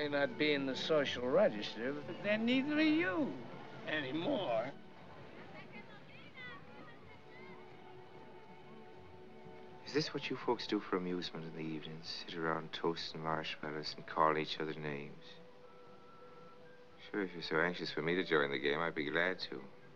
may not be in the social register, but then neither are you anymore. Is this what you folks do for amusement in the evenings? Sit around toasting marshmallows and calling each other names? Sure, if you're so anxious for me to join the game, I'd be glad to.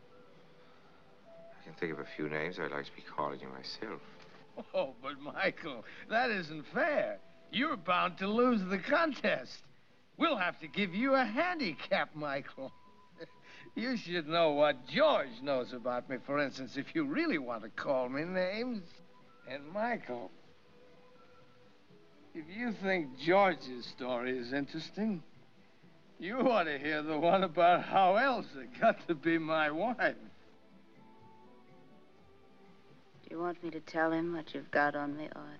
I can think of a few names I'd like to be calling you myself. Oh, but Michael, that isn't fair. You're bound to lose the contest. We'll have to give you a handicap, Michael. You should know what George knows about me, for instance, if you really want to call me names. And Michael, if you think George's story is interesting, you ought to hear the one about how Elsa got to be my wife. Do you want me to tell him what you've got on me, Arthur?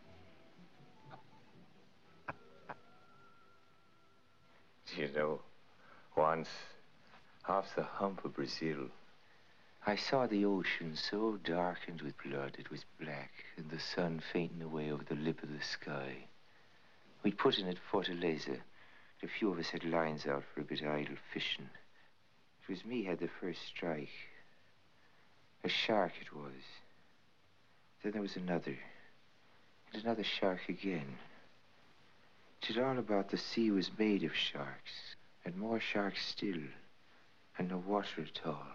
Do you know, once, off the hump of Brazil, I saw the ocean so darkened with blood it was black, and the sun fainting away over the lip of the sky. We'd put in at Fortaleza. A few of us had lines out for a bit of idle fishing. It was me had the first strike. A shark it was. Then there was another. And another shark again. It all about the sea was made of sharks. And more sharks still. And no water at all.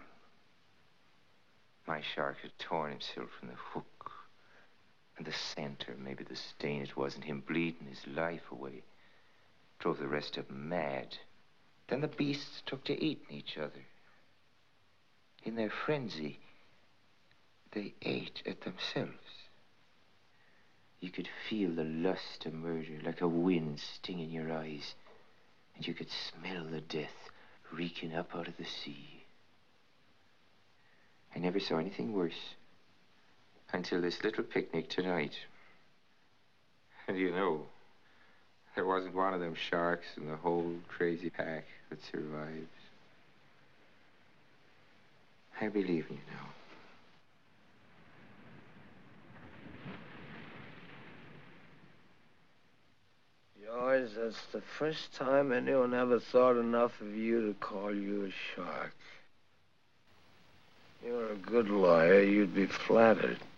My shark had torn himself from the hook. And the scent, or maybe the stain it was, and him bleeding his life away, drove the rest of them mad. Then the beasts took to eating each other. In their frenzy, they ate at themselves. You could feel the lust of murder like a wind stinging your eyes, and you could smell the death reeking up out of the sea. I never saw anything worse until this little picnic tonight. And you know, there wasn't one of them sharks in the whole crazy pack that survives. I believe in you now. George, that's the first time anyone ever thought enough of you to call you a shark. You're a good lawyer. You'd be flattered.